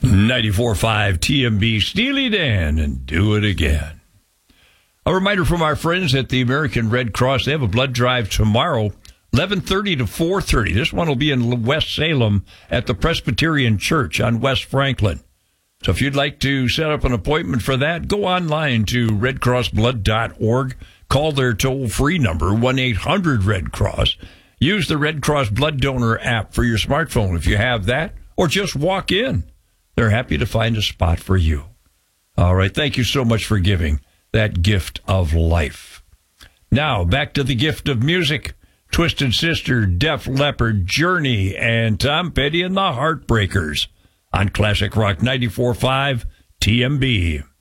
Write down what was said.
94.5 TMB, Steely Dan, and Do It Again. A reminder from our friends at the American Red Cross. They have a blood drive tomorrow, 11:30 to 4:30. This one will be in West Salem at the Presbyterian Church on West Franklin. So if you'd like to set up an appointment for that, go online to redcrossblood.org. Call their toll-free number, 1-800-RED-CROSS. Use the Red Cross Blood Donor app for your smartphone if you have that, or just walk in. They're happy to find a spot for you. All right, thank you so much for giving that gift of life. Now, back to the gift of music. Twisted Sister, Def Leppard, Journey, and Tom Petty and the Heartbreakers on Classic Rock 94.5 TMB.